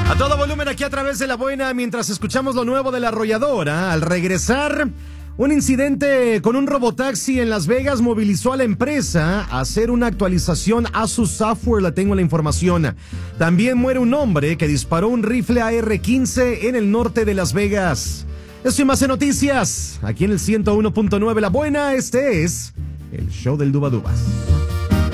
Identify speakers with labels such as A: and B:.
A: A todo volumen aquí a través de La Buena, mientras escuchamos lo nuevo de La Arrolladora. Al regresar, un incidente con un robotaxi en Las Vegas movilizó a la empresa a hacer una actualización a su software. La tengo la información. También muere un hombre que disparó un rifle AR-15 en el norte de Las Vegas. Esto y más en noticias, aquí en el 101.9 La Buena. Este es el show del Dubadubas.